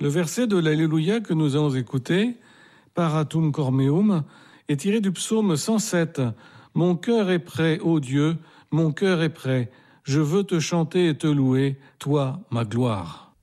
Le verset de l'Alléluia que nous allons écouter, Paratum cor meum, est tiré du psaume 107. Mon cœur est prêt, ô Dieu, mon cœur est prêt. Je veux te chanter et te louer, toi, ma gloire.